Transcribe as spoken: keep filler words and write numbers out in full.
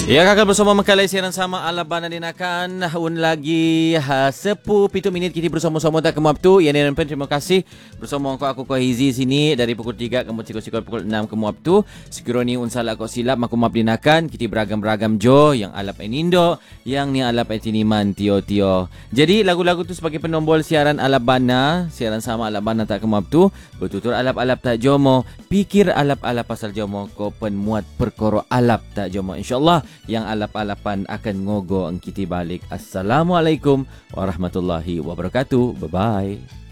Ya, kakak bersama Makalai siaran sama Alabana din akan un lagi ha, sepu pitu minit kita bersama-sama tak kemap tu. Ya, dan terima kasih bersama aku aku Hizi sini dari pukul tiga kemudian sikit-sikit pukul enam kemap tu. Sekiro ni un salah kau silap maku map din akan kita beragam-beragam jo yang alap enindo, yang ni alap etiniman tio-tio. Jadi lagu-lagu tu sebagai penombol siaran Alabana, siaran sama Alabana tak kemap tu. Betul-betul alap-alap tak jomo, pikir alap-alap pasal jomo ko penmuat perkoro alap tak jomo. InsyaAllah yang alap-alapan akan ngogo ang kiti balik. Assalamualaikum warahmatullahi wabarakatuh. Bye-bye.